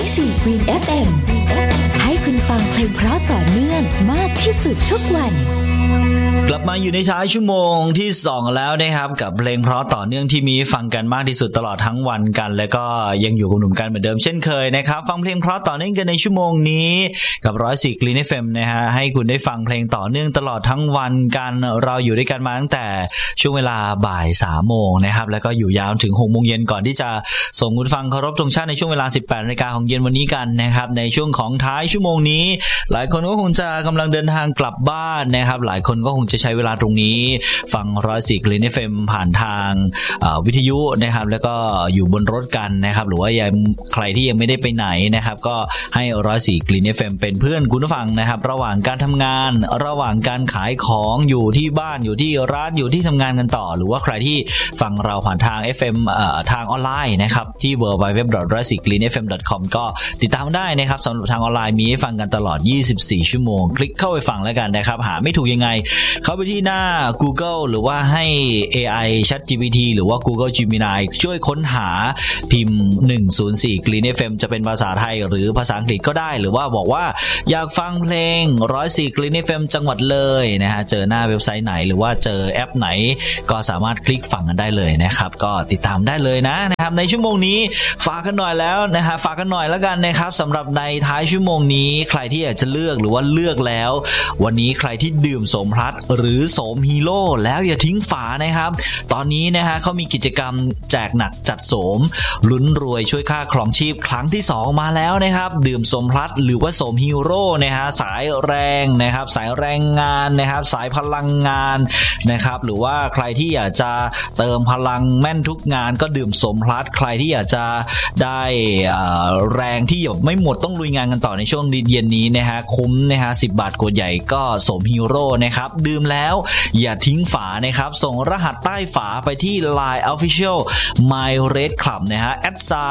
104 Green FM ให้คุณฟังเพลงเพราะต่อเนื่องมากที่สุดทุกวันกลับมาอยู่ในท้ายชั่วโมงที่2แล้วนะครับกับเพลงเพราะต่อเนื่องที่มีฟังกันมากที่สุดตลอดทั้งวันกันแล้วก็ยังอยู่กับหนุ่มกันเหมือนเดิมเช่นเคยนะครับฟังเพลงเพราะต่อเนื่องกันในชั่วโมงนี้กับ104 Green FM นะฮะให้คุณได้ฟังเพลงต่อเนื่องตลอดทั้งวันกันเราอยู่ด้วยกันมาตั้งแต่ช่วงเวลาบ่าย 3 โมงนะครับแล้วก็อยู่ยาวถึง 6 โมงเย็นก่อนที่จะส่งคุณฟังเคารพธงชาติในช่วงเวลา 18 นาฬิกาของเย็นวันนี้กันนะครับในช่วงของท้ายชั่วโมงนี้หลายคนก็คงจะกำลังเดินทางกลับบ้านนะครับหลายคนก็คงจะใช้เวลาตรงนี้ฟัง104 Green FM ผ่านทางวิทยุนะครับแล้วก็อยู่บนรถกันนะครับหรือว่ายังใครที่ยังไม่ได้ไปไหนนะครับก็ให้104 Green FM เป็นเพื่อนคุณผู้ฟังนะครับระหว่างการทำงานระหว่างการขายของอยู่ที่บ้านอยู่ที่ร้านอยู่ที่ทำงานกันต่อหรือว่าใครที่ฟังเราผ่านทาง FM ทางออนไลน์นะครับที่ www.104greenfm.com ก็ติดตามได้นะครับสำหรับทางออนไลน์มีให้ฟังกันตลอด24 ชั่วโมงคลิกเข้าไปฟังแล้วกันนะครับหาไม่ถูกยังไงเข้าไปที่หน้า Google หรือว่าให้ AI ChatGPT หรือว่า Google Gemini ช่วยค้นหาพิมพ์104 Green FM จะเป็นภาษาไทยหรือภาษาอังกฤษก็ได้หรือว่าบอกว่าอยากฟังเพลง104 Green FM จังหวัดเลยนะฮะเจอหน้าเว็บไซต์ไหนหรือว่าเจอแอปไหนก็สามารถคลิกฟังกันได้เลยนะครับก็ติดตามได้เลยนะครับในชั่วโมงนี้ฝากกันหน่อยแล้วนะฮะฝากกันหน่อยแล้วกันนะครับสำหรับในท้ายชั่วโมงนี้ใครที่อยากจะเลือกหรือว่าเลือกแล้ววันนี้ใครที่ดื่มโสมพลัสหรือโสมฮีโร่แล้วอย่าทิ้งฝานะครับตอนนี้นะฮะเขามีกิจกรรมแจกหนักจัดโสมลุ้นรวยช่วยค่าครองชีพครั้งที่2มาแล้วนะครับดื่มโสมพลัสหรือว่าโสมฮีโร่นะฮะสายแรงนะครับสายแรงงานนะครับสายพลังงานนะครับหรือว่าใครที่อยากจะเติมพลังแม่นทุกงานก็ดื่มโสมพลัสใครที่อยากจะได้แรงที่แบบไม่หมดต้องลุยงานกันต่อในช่วงเย็นนี้นะฮะคุ้มนะฮะ10 บาทขวดใหญ่ก็โสมฮีโร่นะครับดื่มแล้วอย่าทิ้งฝานะครับส่งรหัสใต้ฝาไปที่ Line Official My Red Club นะฮะ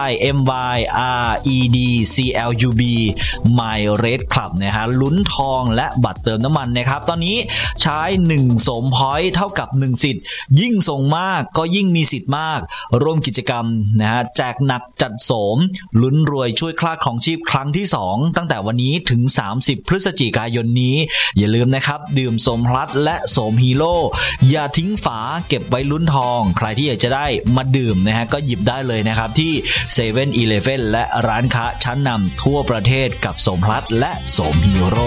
@myredclub My Red Club นะฮะลุ้นทองและบัตรเติมน้ำมันนะครับตอนนี้ใช้1โสมพอยต์เท่ากับ1สิทธิ์ยิ่งส่งมากก็ยิ่งมีสิทธิ์มากร่วมกิจกรรมนะฮะแจกหนักจัดโสมลุ้นรวยช่วยคลาดของชีพครั้งที่2ตั้งแต่วันนี้ถึง30พฤศจิกายนนี้อย่าลืมนะครับดื่มโสมพลัสและโสมฮีโร่อย่าทิ้งฝาเก็บไว้ลุ้นทองใครที่อยากจะได้มาดื่มนะฮะก็หยิบได้เลยนะครับที่ 7-Eleven และร้านค้าชั้นนำทั่วประเทศกับโสมพลัสและโสมฮีโร่